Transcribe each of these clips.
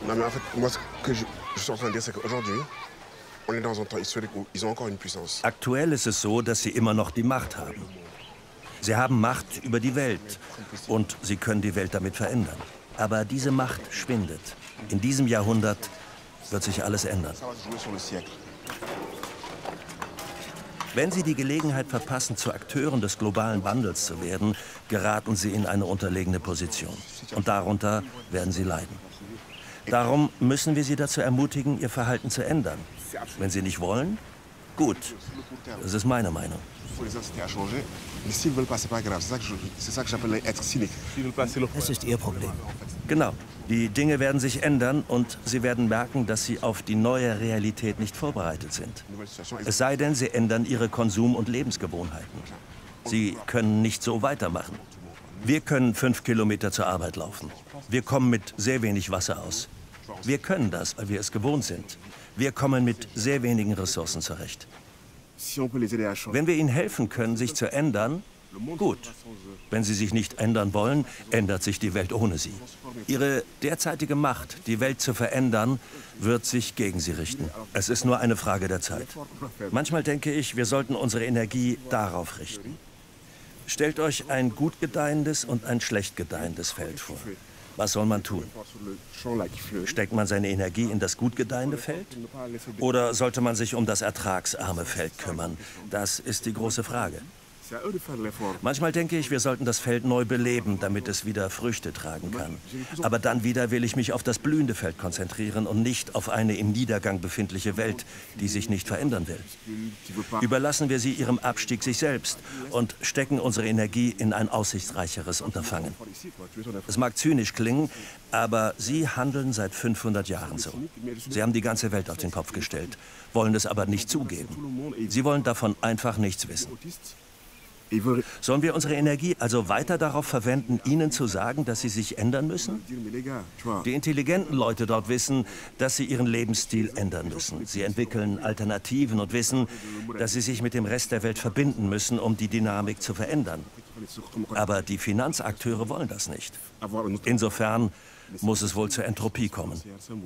Non, mais en fait, moi, ce que je suis en train de dire, c'est qu'aujourd'hui, on est dans un temps historique où ils ont encore une puissance. Aktuell ist es so, dass sie immer noch die Macht haben. Sie haben Macht über die Welt und sie können die Welt damit verändern. Aber diese Macht schwindet. In diesem Jahrhundert wird sich alles ändern. Wenn Sie die Gelegenheit verpassen, zu Akteuren des globalen Wandels zu werden, geraten Sie in eine unterlegene Position. Und darunter werden Sie leiden. Darum müssen wir Sie dazu ermutigen, Ihr Verhalten zu ändern. Wenn Sie nicht wollen, gut. Das ist meine Meinung. Es ist Ihr Problem. Genau. Die Dinge werden sich ändern und Sie werden merken, dass Sie auf die neue Realität nicht vorbereitet sind. Es sei denn, Sie ändern Ihre Konsum- und Lebensgewohnheiten. Sie können nicht so weitermachen. Wir können 5 Kilometer zur Arbeit laufen. Wir kommen mit sehr wenig Wasser aus. Wir können das, weil wir es gewohnt sind. Wir kommen mit sehr wenigen Ressourcen zurecht. Wenn wir Ihnen helfen können, sich zu ändern, gut. Wenn Sie sich nicht ändern wollen, ändert sich die Welt ohne Sie. Ihre derzeitige Macht, die Welt zu verändern, wird sich gegen Sie richten. Es ist nur eine Frage der Zeit. Manchmal denke ich, wir sollten unsere Energie darauf richten. Stellt euch ein gut gedeihendes und ein schlecht gedeihendes Feld vor. Was soll man tun? Steckt man seine Energie in das gut gedeihende Feld? Oder sollte man sich um das ertragsarme Feld kümmern? Das ist die große Frage. Manchmal denke ich, wir sollten das Feld neu beleben, damit es wieder Früchte tragen kann. Aber dann wieder will ich mich auf das blühende Feld konzentrieren und nicht auf eine im Niedergang befindliche Welt, die sich nicht verändern will. Überlassen wir sie ihrem Abstieg sich selbst und stecken unsere Energie in ein aussichtsreicheres Unterfangen. Es mag zynisch klingen, aber Sie handeln seit 500 Jahren so. Sie haben die ganze Welt auf den Kopf gestellt, wollen es aber nicht zugeben. Sie wollen davon einfach nichts wissen. Sollen wir unsere Energie also weiter darauf verwenden, Ihnen zu sagen, dass Sie sich ändern müssen? Die intelligenten Leute dort wissen, dass sie ihren Lebensstil ändern müssen. Sie entwickeln Alternativen und wissen, dass sie sich mit dem Rest der Welt verbinden müssen, um die Dynamik zu verändern. Aber die Finanzakteure wollen das nicht. Insofern muss es wohl zur Entropie kommen.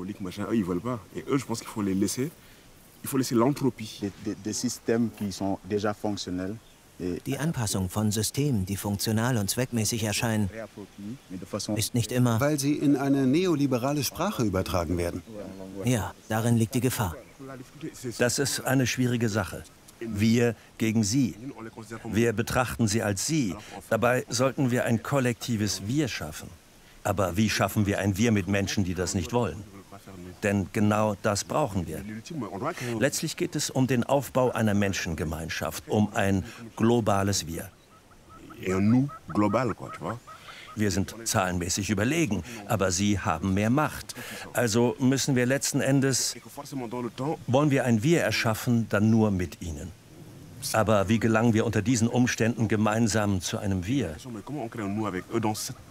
Die Anpassung von Systemen, die funktional und zweckmäßig erscheinen, ist nicht immer... Weil sie in eine neoliberale Sprache übertragen werden. Ja, darin liegt die Gefahr. Das ist eine schwierige Sache. Wir gegen Sie. Wir betrachten Sie als Sie. Dabei sollten wir ein kollektives Wir schaffen. Aber wie schaffen wir ein Wir mit Menschen, die das nicht wollen? Denn genau das brauchen wir. Letztlich geht es um den Aufbau einer Menschengemeinschaft, um ein globales Wir. Wir sind zahlenmäßig überlegen, aber Sie haben mehr Macht. Also müssen wir letzten Endes, wollen wir ein Wir erschaffen, dann nur mit Ihnen. Aber wie gelangen wir unter diesen Umständen gemeinsam zu einem Wir?